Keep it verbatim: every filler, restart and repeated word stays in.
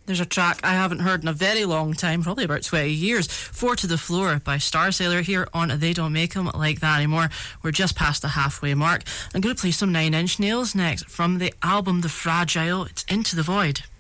There's a track I haven't heard in a very long time, probably about twenty years. Four to the Floor by Starsailor here on They Don't Make 'Em Like That Anymore. We're just past the halfway mark. I'm going to play some Nine Inch Nails next from the album The Fragile. It's Into the Void.